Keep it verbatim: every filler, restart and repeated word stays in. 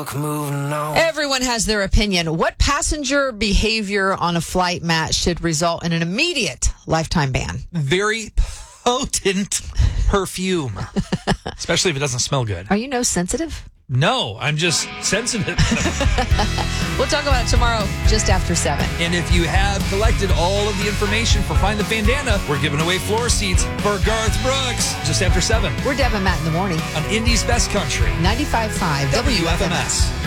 Everyone has their opinion. What passenger behavior on a flight, Matt, should result in an immediate lifetime ban? Very potent perfume, especially if it doesn't smell good. Are you nose sensitive? No, I'm just sensitive. We'll talk about it tomorrow, just after seven. And if you have collected all of the information for Find the Bandana, we're giving away floor seats for Garth Brooks just after seven. We're Deb and Matt in the morning on Indy's Best Country, ninety-five point five W F M S.